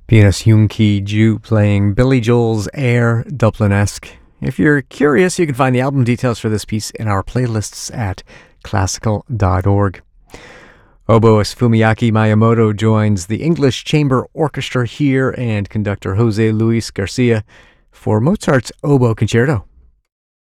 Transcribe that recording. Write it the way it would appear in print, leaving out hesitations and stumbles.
Pianist Yoon-Ki Ju playing Billy Joel's Air, Dublin-esque. If you're curious, you can find the album details for this piece in our playlists at classical.org. Oboist Fumiaki Miyamoto joins the English Chamber Orchestra here and conductor Jose Luis Garcia for Mozart's Oboe Concerto.